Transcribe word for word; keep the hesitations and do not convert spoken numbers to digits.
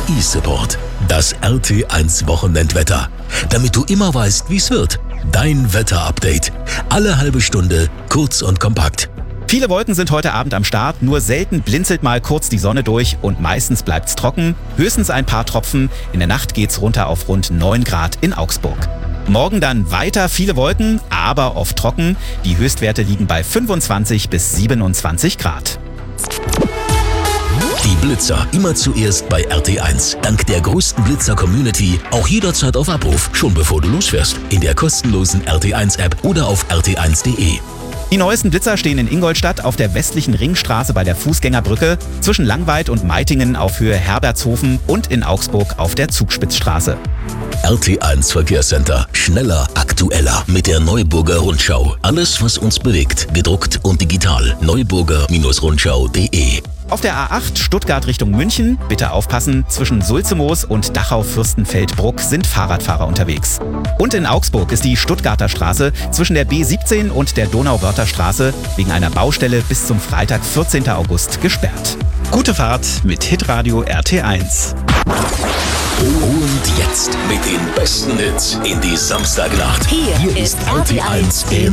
E-Support. Das R T eins Wochenendwetter. Damit du immer weißt, wie's wird. Dein Wetterupdate. Alle halbe Stunde, kurz und kompakt. Viele Wolken sind heute Abend am Start, nur selten blinzelt mal kurz die Sonne durch und meistens bleibt's trocken, höchstens ein paar Tropfen. In der Nacht geht's runter auf rund neun Grad in Augsburg. Morgen dann weiter viele Wolken, aber oft trocken. Die Höchstwerte liegen bei fünfundzwanzig bis siebenundzwanzig Grad. Die Blitzer immer zuerst bei R T eins. Dank der größten Blitzer-Community auch jederzeit auf Abruf, schon bevor du losfährst. In der kostenlosen R T eins App oder auf r t eins punkt d e. Die neuesten Blitzer stehen in Ingolstadt auf der westlichen Ringstraße bei der Fußgängerbrücke, zwischen Langweid und Meitingen auf Höhe Herbertshofen und in Augsburg auf der Zugspitzstraße. R T eins Verkehrscenter. Schneller, aktueller mit der Neuburger Rundschau. Alles, was uns bewegt, gedruckt und digital. neuburger Rundschau punkt de. Auf der A acht Stuttgart Richtung München, bitte aufpassen, zwischen Sulzemoos und Dachau-Fürstenfeldbruck sind Fahrradfahrer unterwegs. Und in Augsburg ist die Stuttgarter Straße zwischen der B siebzehn und der Donauwörther Straße wegen einer Baustelle bis zum Freitag, vierzehnten August, gesperrt. Gute Fahrt mit Hitradio R T eins. Und jetzt mit den besten Hits in die Samstagnacht. Hier, Hier ist R T eins.